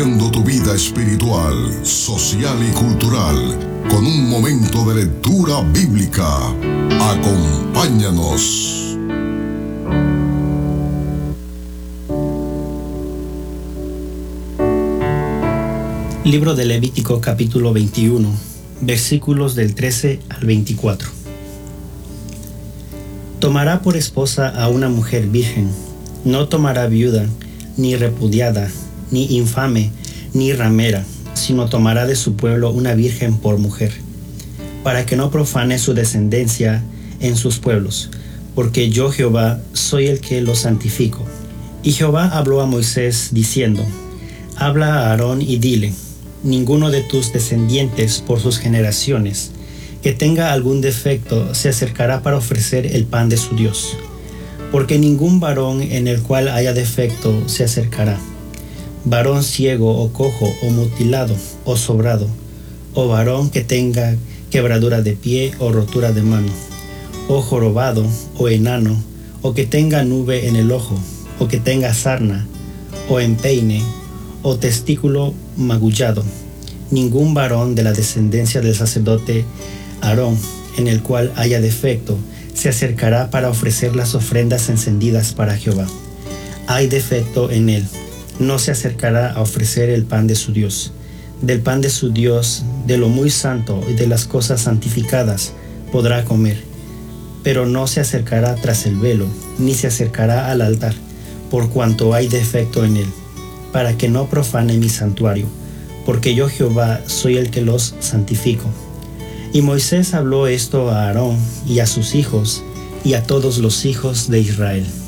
Fortaleciendo tu vida espiritual, social y cultural con un momento de lectura bíblica. Acompáñanos. Libro de Levítico capítulo 21, versículos del 13 al 24. Tomará por esposa a una mujer virgen, no tomará viuda, ni repudiada, ni infame, ni ramera, sino tomará de su pueblo una virgen por mujer, para que no profane su descendencia en sus pueblos, porque yo Jehová soy el que los santifico. Y Jehová habló a Moisés diciendo: Habla a Aarón y dile: ninguno de tus descendientes por sus generaciones que tenga algún defecto se acercará para ofrecer el pan de su Dios, porque ningún varón en el cual haya defecto se acercará, varón ciego o cojo o mutilado o sobrado, o varón que tenga quebradura de pie o rotura de mano, o jorobado o enano, o que tenga nube en el ojo, o que tenga sarna, o empeine, o testículo magullado, ningún varón de la descendencia del sacerdote Aarón en el cual haya defecto se acercará para ofrecer las ofrendas encendidas para Jehová. Hay defecto en él, no se acercará a ofrecer el pan de su Dios. Del pan de su Dios, de lo muy santo y de las cosas santificadas podrá comer, pero no se acercará tras el velo, ni se acercará al altar, por cuanto hay defecto en él, para que no profane mi santuario, porque yo Jehová soy el que los santifico. Y Moisés habló esto a Aarón y a sus hijos y a todos los hijos de Israel.